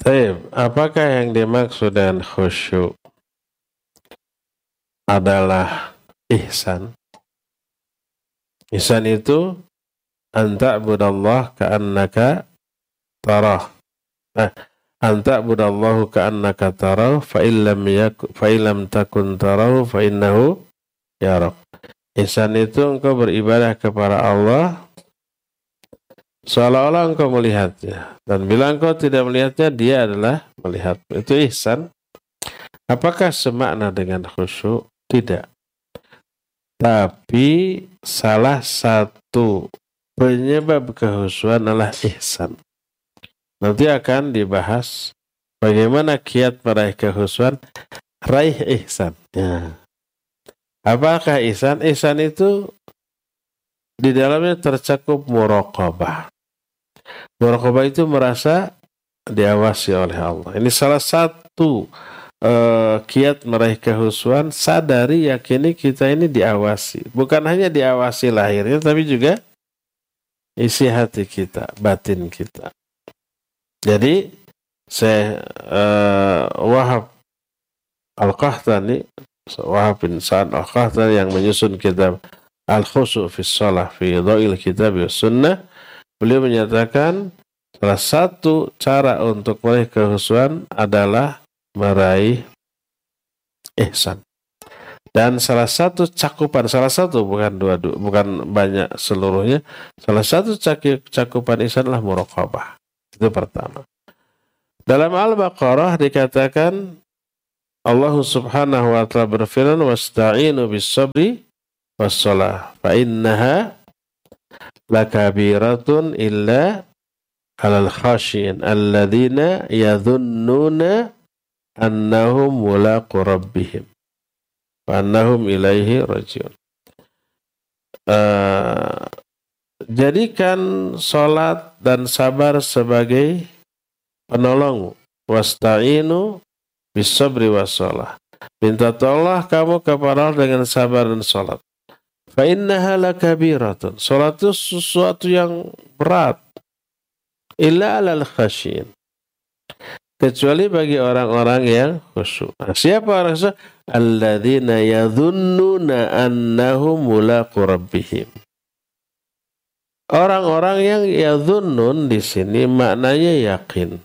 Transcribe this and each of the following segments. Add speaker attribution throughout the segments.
Speaker 1: Baik, apakah yang dimaksud dengan khusyuk adalah ihsan? Ihsan itu anta budallah ka'annaka tarah. Anta budallahu ka'annaka tarah fa illam takun tarah fa innahu yarak. Ihsan itu engkau beribadah kepada Allah seolah-olah engkau melihatnya, dan bila engkau tidak melihatnya, dia adalah melihat. Itu ihsan. Apakah semakna dengan khusyuk? Tidak. Tapi salah satu penyebab kehusuan adalah ihsan. Nanti akan dibahas bagaimana kiat meraih kehusuan, raih ihsan. Ya. Apakah ihsan? Ihsan itu di dalamnya tercakup muraqabah. Muraqabah itu merasa diawasi oleh Allah. Ini salah satu kiat meraih kehusuan, sadari, yakini kita ini diawasi. Bukan hanya diawasi lahirnya, tapi juga isi hati kita, batin kita. Jadi, Wahab Al-Qahtani, Wahab bin Sa'ad Al-Qahtani yang menyusun kitab Al-Khusyu' fi Shalah fi Dha'il Kitab wa Sunnah, beliau menyatakan salah satu cara untuk meraih kehusuan adalah meraih ihsan. Dan salah satu cakupan, salah satu bukan bukan banyak seluruhnya, salah satu cakupan ihsan adalah muraqabah. Itu pertama. Dalam Al-Baqarah dikatakan Allah Subhanahu wa taala berfirman wasta'inu bis-sabri was-shalah fa innaha lakabiratun illa 'alal khashiyin alladzina yadhunnuna annahum mulaqu rabbihim wa annahum ilaihi rajiun. Jadikan salat dan sabar sebagai penolong. Wasta'inu bis-sabri was-shalah. Minta tolong kamu kepada Allah dengan sabar dan salat. Fa innaha lakabiratun. Salat itu sesuatu yang berat. Illa 'alal khasyin. Kecuali bagi orang-orang yang khusyuk. Siapa orang khusyuk? Alladzina yadhunnuna annahum mulaqu rabbihim. Orang-orang yang yadhunnun di sini maknanya yakin.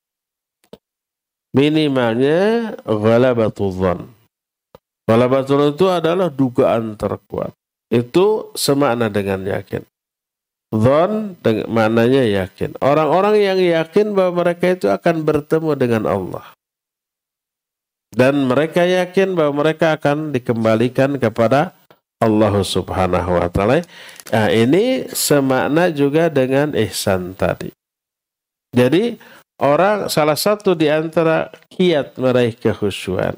Speaker 1: Minimalnya ghalabatul dzan. Ghalabatul itu adalah dugaan terkuat. Itu semakna dengan yakin. Dzan maknanya yakin. Orang-orang yang yakin bahwa mereka itu akan bertemu dengan Allah. Dan mereka yakin bahwa mereka akan dikembalikan kepada Allah Subhanahu wa taala. Nah, ini semakna juga dengan ihsan tadi. Jadi salah satu di antara kiat meraih kekhusyuan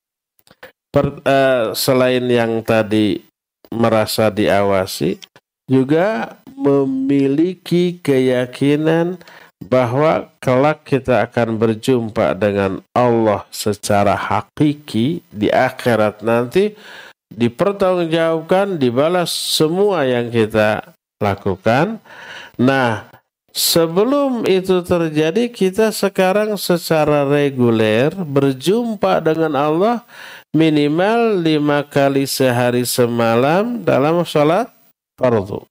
Speaker 1: selain yang tadi merasa diawasi, juga memiliki keyakinan bahwa kelak kita akan berjumpa dengan Allah secara hakiki di akhirat nanti, dipertanggungjawabkan, dibalas semua yang kita lakukan. Nah, sebelum itu terjadi, kita sekarang secara reguler berjumpa dengan Allah minimal 5 kali sehari semalam dalam sholat fardu.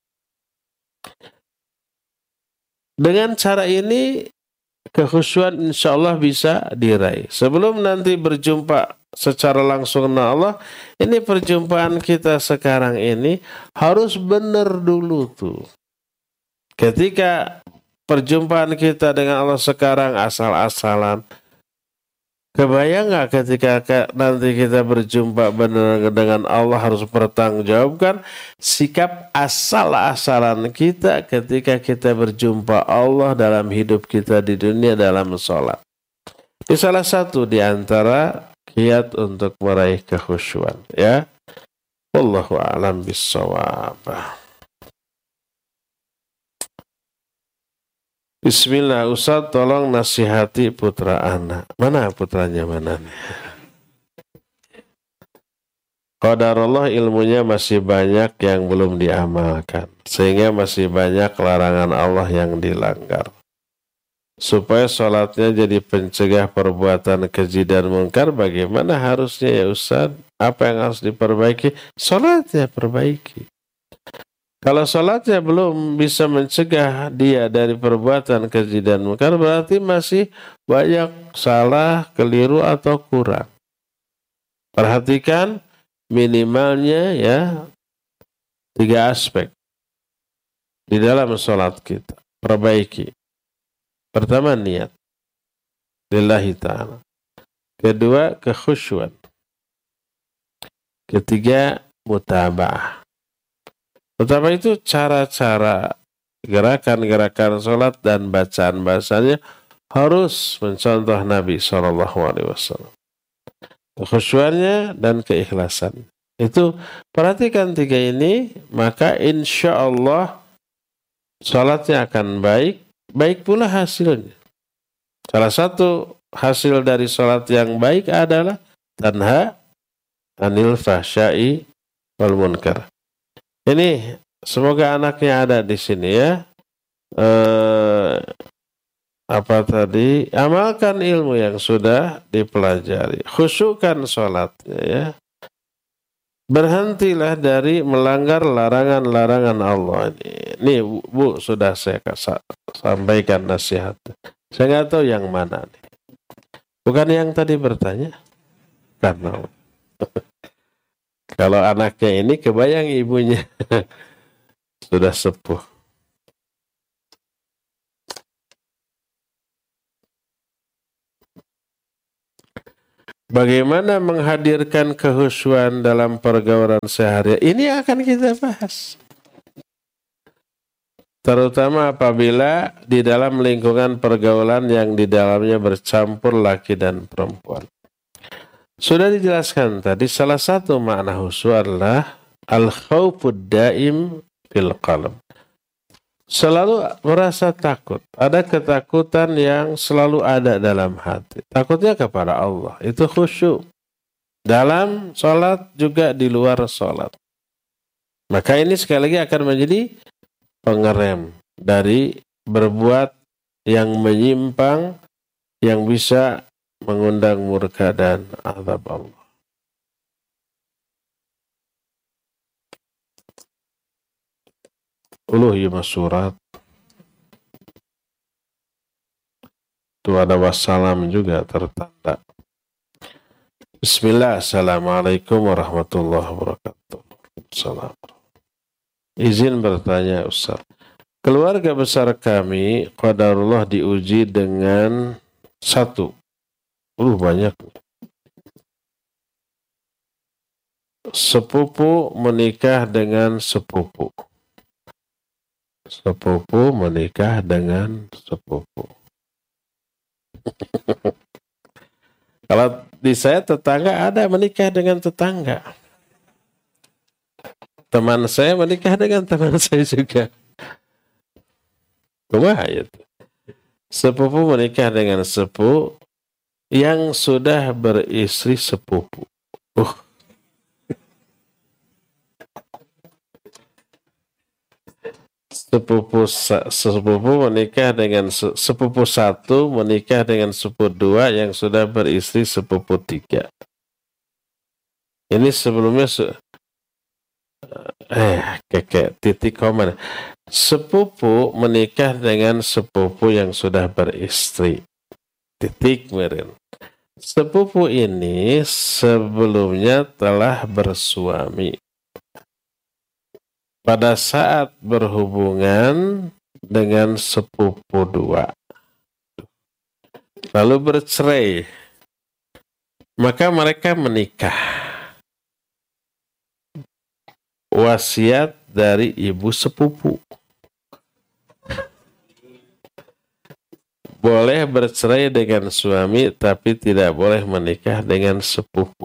Speaker 1: Dengan cara ini kekhusyuan insya Allah bisa diraih. Sebelum nanti berjumpa secara langsung dengan Allah, ini perjumpaan kita sekarang ini harus benar dulu tuh. Ketika perjumpaan kita dengan Allah sekarang asal-asalan, kebayang nggak ketika nanti kita berjumpa benar dengan Allah harus bertanggungjawabkan sikap asal-asalan kita ketika kita berjumpa Allah dalam hidup kita di dunia dalam sholat. Ini salah satu di antara kiat untuk meraih kekhusyuan, ya. Wallahu a'lam bissawab. Bismillah, Ustaz tolong nasihati putra anak. Mana putranya mana nih? Qadarullah ilmunya masih banyak yang belum diamalkan, sehingga masih banyak larangan Allah yang dilanggar. supaya sholatnya jadi pencegah perbuatan keji dan mungkar, bagaimana harusnya ya Ustaz? Apa yang harus diperbaiki? Sholatnya perbaiki. Kalau sholatnya belum bisa mencegah dia dari perbuatan keji dan mungkar, berarti masih banyak salah, keliru, atau kurang. Perhatikan minimalnya ya 3 aspek di dalam sholat kita. Perbaiki. Pertama, niat lillahi ta'ala. Kedua, kekhusyuan. Ketiga, mutaba'ah. Pertama itu cara-cara gerakan-gerakan sholat dan bacaan-bacaannya harus mencontoh Nabi SAW. Kekhusyuannya dan keikhlasan. Itu perhatikan 3 ini, maka insya Allah sholatnya akan baik, baik pula hasilnya. Salah satu hasil dari sholat yang baik adalah tanha anil fahsyai wal munkar. Ini semoga anaknya ada di sini ya. Apa tadi? Amalkan ilmu yang sudah dipelajari. Khusyukkan sholatnya ya. Berhentilah dari melanggar larangan-larangan Allah ini. Nih Bu, sudah saya sampaikan nasihat. Saya nggak tahu yang mana nih. Bukan yang tadi bertanya? Karena kalau anaknya ini kebayang ibunya sudah sepuh. Bagaimana menghadirkan kehusuan dalam pergaulan sehari? Ini akan kita bahas. Terutama apabila di dalam lingkungan pergaulan yang di dalamnya bercampur laki dan perempuan. Sudah dijelaskan tadi, salah satu makna khusyuk adalah al-khawfud daim fil qalb. Selalu merasa takut. Ada ketakutan yang selalu ada dalam hati. Takutnya kepada Allah. Itu khusyuk. Dalam sholat juga di luar sholat. Maka ini sekali lagi akan menjadi pengerem dari berbuat yang menyimpang, yang bisa mengundang murka dan azab Allah. Uluhiyah surat. Itu ada wassalam juga tertanda. Bismillah, assalamualaikum warahmatullahi wabarakatuh. Salam. Izin bertanya Ustaz. Keluarga besar kami qadarullah diuji dengan 1. Banyak. Sepupu menikah dengan sepupu. Sepupu menikah dengan sepupu. Kalau di saya tetangga ada menikah dengan tetangga. Teman saya menikah dengan teman saya juga. Kumaha itu? Sepupu menikah dengan sepupu yang sudah beristri sepupu. Sepupu menikah dengan sepupu 1 menikah dengan sepupu 2 yang sudah beristri sepupu 3. Ini sebelumnya titik koma. Sepupu menikah dengan sepupu yang sudah beristri. Titik meren. Sepupu ini sebelumnya telah bersuami. Pada saat berhubungan dengan sepupu 2 lalu bercerai, maka mereka menikah. Wasiat dari ibu sepupu, boleh bercerai dengan suami tapi tidak boleh menikah dengan sepupu.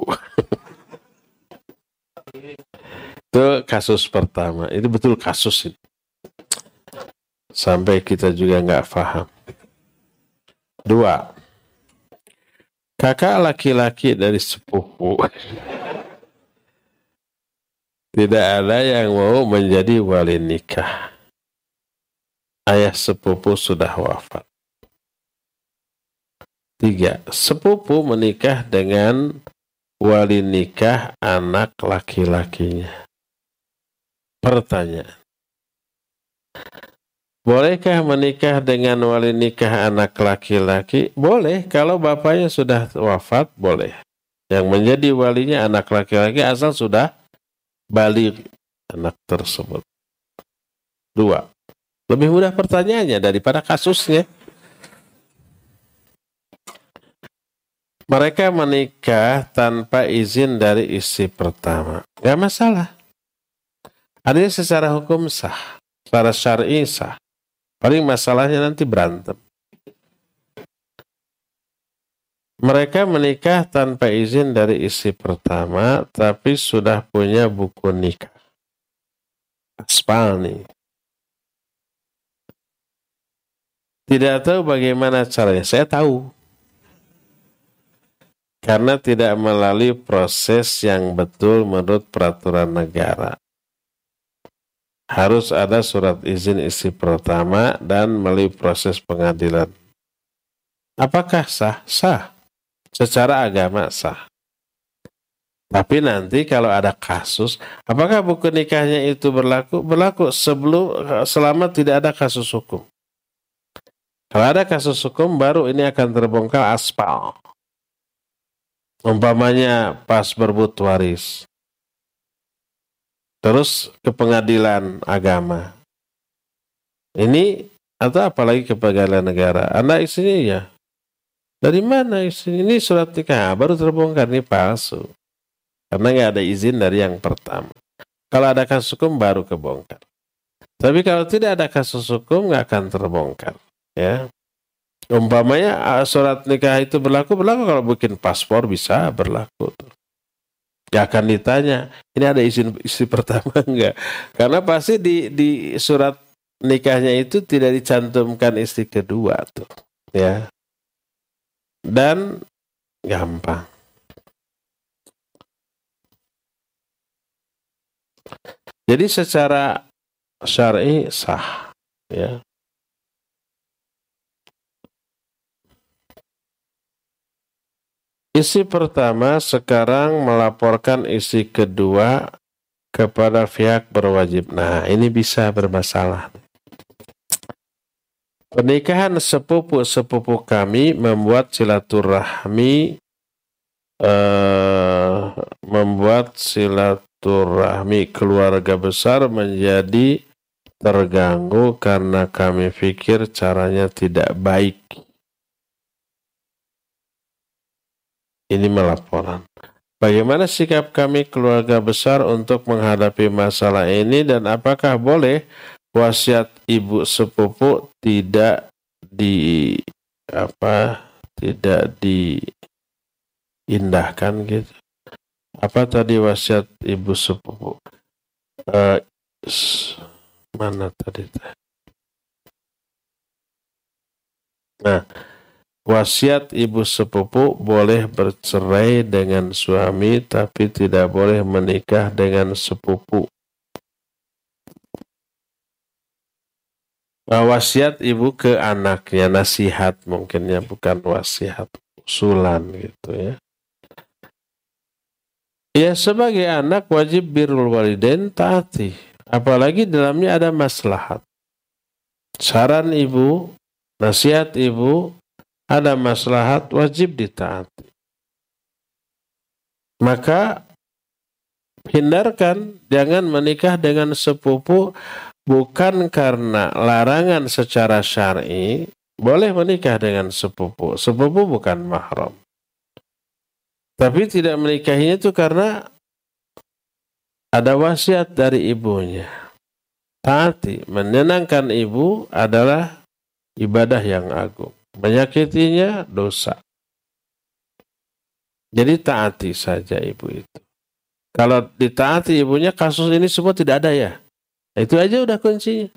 Speaker 1: Itu kasus pertama. Ini betul kasus ini. Sampai kita juga nggak paham. 2. Kakak laki-laki dari sepupu. Tidak ada yang mau menjadi wali nikah. Ayah sepupu sudah wafat. 3. Sepupu menikah dengan wali nikah anak laki-lakinya. Pertanyaan. Bolehkah menikah dengan wali nikah anak laki-laki? Boleh, kalau bapaknya sudah wafat, boleh. Yang menjadi walinya anak laki-laki asal sudah balik anak tersebut. 2. Lebih mudah pertanyaannya daripada kasusnya. Mereka menikah tanpa izin dari istri pertama. Gak masalah. Artinya secara hukum sah. Secara syar'i sah. Paling masalahnya nanti berantem. Mereka menikah tanpa izin dari istri pertama, tapi sudah punya buku nikah. Aspal nih. Tidak tahu bagaimana caranya. Saya tahu. Karena tidak melalui proses yang betul menurut peraturan negara. Harus ada surat izin istri pertama dan melalui proses pengadilan. Apakah sah? Sah. Secara agama sah. Tapi nanti kalau ada kasus, apakah buku nikahnya itu berlaku? Berlaku selama tidak ada kasus hukum. Kalau ada kasus hukum, baru ini akan terbongkar aspal. Umpamanya pas berebut waris. Terus ke pengadilan agama. Ini atau apalagi ke pengadilan negara. Anak istrinya ya. Dari mana istrinya? Ini surat nikah. Baru terbongkar, ini palsu. Karena nggak ada izin dari yang pertama. Kalau ada kasus hukum baru kebongkar. Tapi kalau tidak ada kasus hukum nggak akan terbongkar. Ya. Umpamanya surat nikah itu berlaku kalau bikin paspor bisa berlaku. Gak akan ditanya, ini ada izin istri pertama enggak? Karena pasti di surat nikahnya itu tidak dicantumkan istri kedua tuh, ya. Dan gampang. Jadi secara syar'i sah, ya. Istri pertama sekarang melaporkan istri kedua kepada pihak berwajib. Nah, ini bisa bermasalah. Pernikahan sepupu kami membuat silaturahmi keluarga besar menjadi terganggu karena kami pikir caranya tidak baik. Ini melaporan. Bagaimana sikap kami keluarga besar untuk menghadapi masalah ini dan apakah boleh wasiat ibu sepupu tidak diindahkan gitu? Apa tadi wasiat ibu sepupu? Mana tadi? Nah, wasiat ibu sepupu boleh bercerai dengan suami tapi tidak boleh menikah dengan sepupu. Wasiat ibu ke anaknya, nasihat mungkinnya, bukan wasiat usulan gitu ya. Ya sebagai anak wajib birrul walidain, taati. Apalagi dalamnya ada maslahat. Saran ibu, nasihat ibu, ada maslahat, wajib ditaati. Maka hindarkan, jangan menikah dengan sepupu bukan karena larangan secara syar'i. Boleh menikah dengan sepupu. Sepupu bukan mahram. Tapi tidak menikahinya itu karena ada wasiat dari ibunya. Taati, menyenangkan ibu adalah ibadah yang agung. Menyakitinya dosa. Jadi taati saja ibu itu. Kalau ditaati ibunya, kasus ini semua tidak ada ya. Itu aja udah kuncinya.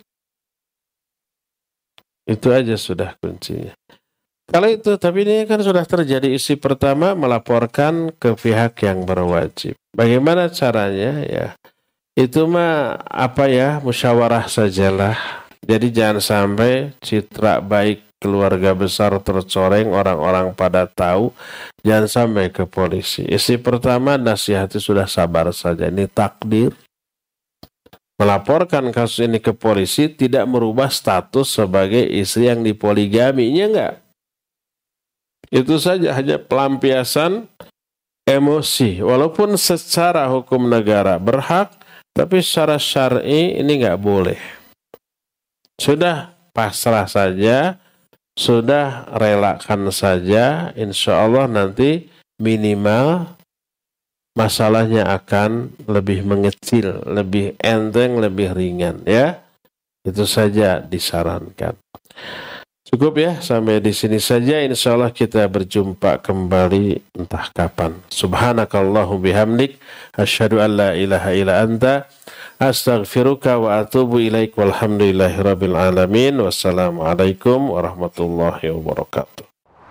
Speaker 1: Itu aja sudah kuncinya. Kalau itu, tapi ini kan sudah terjadi, istri pertama melaporkan ke pihak yang berwajib. Bagaimana caranya ya? Itu mah musyawarah sajalah. Jadi jangan sampai citra baik keluarga besar tercoreng, orang-orang pada tahu, jangan sampai ke polisi. Istri pertama nasihati sudah sabar saja, ini takdir. Melaporkan kasus ini ke polisi tidak merubah status sebagai istri yang dipoligaminya, enggak. Itu saja, hanya pelampiasan emosi. Walaupun secara hukum negara berhak, tapi secara syar'i ini enggak boleh. Sudah pasrah saja, sudah relakan saja, insya Allah nanti minimal masalahnya akan lebih mengecil, lebih enteng, lebih ringan ya. Itu saja disarankan. Cukup ya, sampai di sini saja. Insya Allah kita berjumpa kembali entah kapan. Subhanakallahu bihamdik, asyhadu an la ilaha illa anta, astaghfiruka wa atubu ilaik, walhamdulillahi rabbil alamin. Wassalamualaikum warahmatullahi wabarakatuh.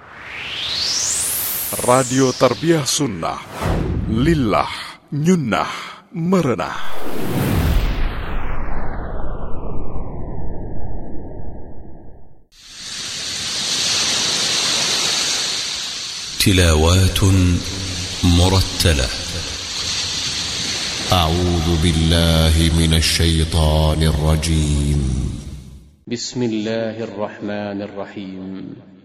Speaker 2: Radio Tarbiyah Sunnah, lillah, nyunnah, merenah.
Speaker 3: تلاوات مرتلة. أعوذ بالله من الشيطان الرجيم.
Speaker 4: بسم الله الرحمن الرحيم.